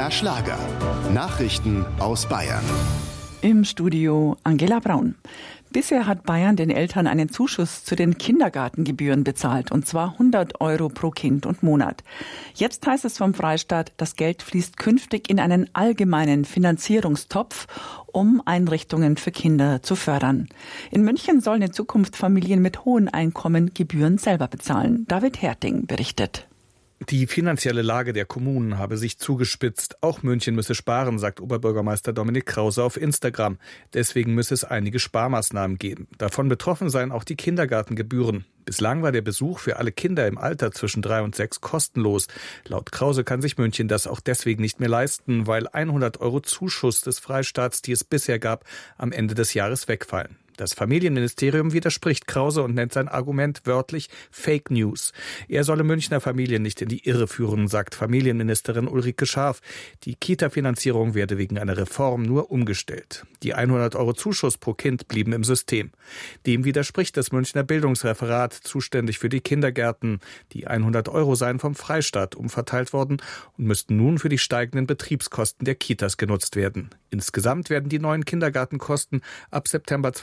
BR Schlager. Nachrichten aus Bayern. Im Studio Angela Braun. Bisher hat Bayern den Eltern einen Zuschuss zu den Kindergartengebühren bezahlt, und zwar 100 € pro Kind und Monat. Jetzt heißt es vom Freistaat, das Geld fließt künftig in einen allgemeinen Finanzierungstopf, um Einrichtungen für Kinder zu fördern. In München sollen in Zukunft Familien mit hohen Einkommen Gebühren selber bezahlen. David Herting berichtet. Die finanzielle Lage der Kommunen habe sich zugespitzt. Auch München müsse sparen, sagt Oberbürgermeister Dominik Krause auf Instagram. Deswegen müsse es einige Sparmaßnahmen geben. Davon betroffen seien auch die Kindergartengebühren. Bislang war der Besuch für alle Kinder im Alter zwischen 3 und 6 kostenlos. Laut Krause kann sich München das auch deswegen nicht mehr leisten, weil 100 € Zuschuss des Freistaats, die es bisher gab, am Ende des Jahres wegfallen. Das Familienministerium widerspricht Krause und nennt sein Argument wörtlich Fake News. Er solle Münchner Familien nicht in die Irre führen, sagt Familienministerin Ulrike Schaaf. Die Kita-Finanzierung werde wegen einer Reform nur umgestellt. Die 100 € Zuschuss pro Kind blieben im System. Dem widerspricht das Münchner Bildungsreferat, zuständig für die Kindergärten. Die 100 € seien vom Freistaat umverteilt worden und müssten nun für die steigenden Betriebskosten der Kitas genutzt werden. Insgesamt werden die neuen Kindergartenkosten ab September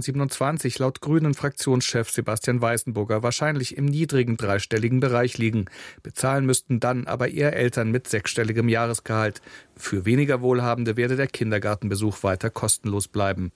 2027 laut Grünen-Fraktionschef Sebastian Weißenburger wahrscheinlich im niedrigen dreistelligen Bereich liegen. Bezahlen müssten dann aber eher Eltern mit 6-stelligem Jahresgehalt. Für weniger Wohlhabende werde der Kindergartenbesuch weiter kostenlos bleiben.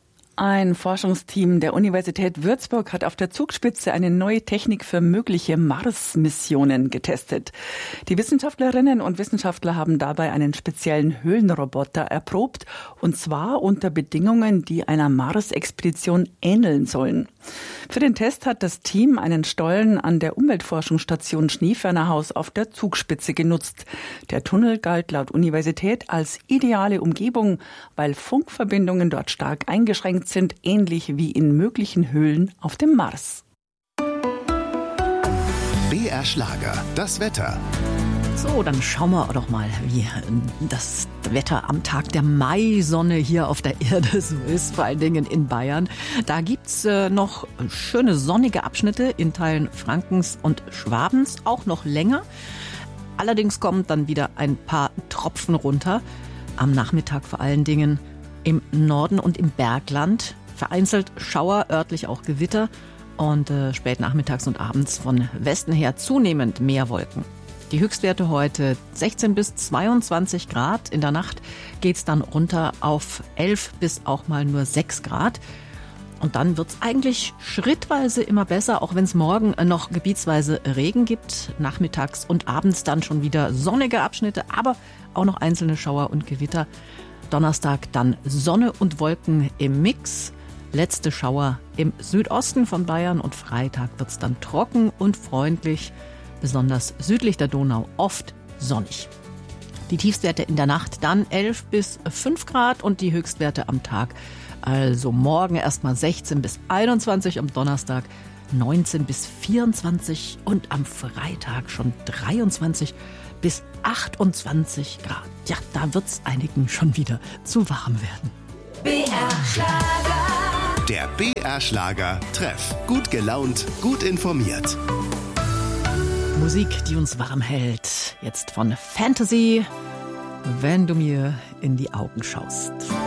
Ein Forschungsteam der Universität Würzburg hat auf der Zugspitze eine neue Technik für mögliche Mars-Missionen getestet. Die Wissenschaftlerinnen und Wissenschaftler haben dabei einen speziellen Höhlenroboter erprobt, und zwar unter Bedingungen, die einer Mars-Expedition ähneln sollen. Für den Test hat das Team einen Stollen an der Umweltforschungsstation Schneefernerhaus auf der Zugspitze genutzt. Der Tunnel galt laut Universität als ideale Umgebung, weil Funkverbindungen dort stark eingeschränkt sind, ähnlich wie in möglichen Höhlen auf dem Mars. BR Schlager, das Wetter. So, dann schauen wir doch mal, wie das Wetter am Tag der Maisonne hier auf der Erde so ist, vor allen Dingen in Bayern. Da gibt's noch schöne sonnige Abschnitte in Teilen Frankens und Schwabens, auch noch länger. Allerdings kommen dann wieder ein paar Tropfen runter. Am Nachmittag vor allen Dingen im Norden und im Bergland. Vereinzelt Schauer, örtlich auch Gewitter. Und spät nachmittags und abends von Westen her zunehmend mehr Wolken. Die Höchstwerte heute 16 bis 22 Grad. In der Nacht geht's dann runter auf 11 bis auch mal nur 6 Grad. Und dann wird's eigentlich schrittweise immer besser, auch wenn es morgen noch gebietsweise Regen gibt. Nachmittags und abends dann schon wieder sonnige Abschnitte, aber auch noch einzelne Schauer und Gewitter. Donnerstag dann Sonne und Wolken im Mix. Letzte Schauer im Südosten von Bayern, und Freitag wird's dann trocken und freundlich. Besonders südlich der Donau oft sonnig. Die Tiefstwerte in der Nacht dann 11 bis 5 Grad und die Höchstwerte am Tag. Also morgen erstmal 16 bis 21, am Donnerstag 19 bis 24 und am Freitag schon 23 bis 28 Grad. Ja, da wird's einigen schon wieder zu warm werden. BR Schlager. Der BR Schlager Treff. Gut gelaunt, gut informiert. Musik, die uns warm hält. Jetzt von Fantasy, wenn du mir in die Augen schaust.